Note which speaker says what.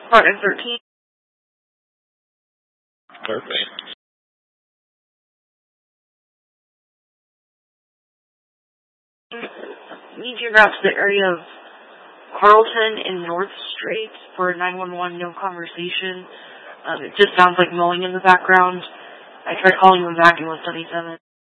Speaker 1: Partner 13.
Speaker 2: Perfect.
Speaker 1: Need you route to the area of Carlton and North Straits for 911, no conversation. It just sounds like mowing in the background. I tried calling him back and it was 77.